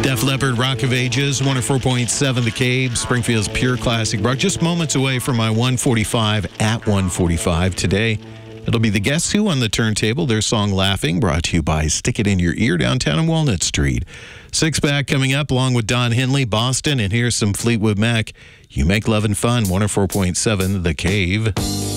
Def Leppard, Rock of Ages, 104.7 The Cave, Springfield's pure classic rock. Just moments away from my 145 at 145 today. It'll be the Guess Who on the turntable. Their song Laughing, brought to you by Stick It In Your Ear downtown on Walnut Street. Six Pack coming up along with Don Henley, Boston, and here's some Fleetwood Mac. You Make Love and Fun, 104.7 The Cave.